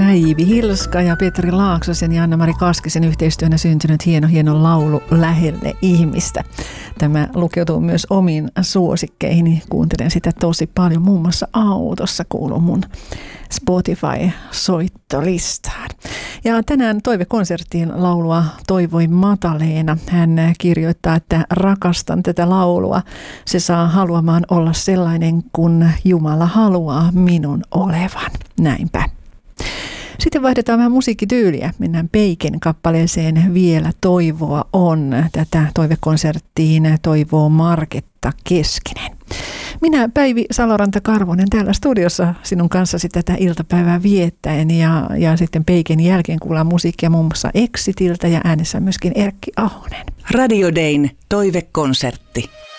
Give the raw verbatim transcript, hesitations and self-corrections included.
Päivi Hilska ja Petri Laaksosen ja Anna-Mari Kaskisen yhteistyönä syntynyt hieno, hieno laulu Lähelle ihmistä. Tämä lukeutuu myös omiin suosikkeihin. Kuuntelen sitä tosi paljon. Muun muassa autossa kuuluu mun Spotify-soittolistaan. Ja tänään toivekonserttiin laulua toivoi Mataleena. Hän kirjoittaa, että rakastan tätä laulua. Se saa haluamaan olla sellainen, kun Jumala haluaa minun olevan. Näinpä. Sitten vaihdetaan vähän musiikkityyliä. Mennään Peiken kappaleeseen Vielä toivoa on. Tätä toivekonserttiin toivoo Marketta Keskinen. Minä Päivi Saloranta-Karvonen täällä studiossa sinun kanssasi tätä iltapäivää viettäen ja, ja sitten Peiken jälkeen kuullaan musiikkia muun muassa Exitiltä ja äänessä myöskin Erkki Ahonen. Radio Dayn toivekonsertti.